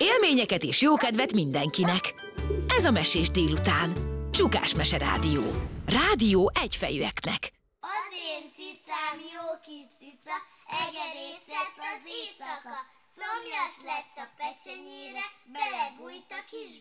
Élményeket és jókedvet mindenkinek. Ez a Mesés délután. Csukás Mese Rádió. Rádió egyfejűeknek. Az én cicám jó kis cica, egerészett az éjszaka. Szomjas lett a pecsenyére, belebújt a kis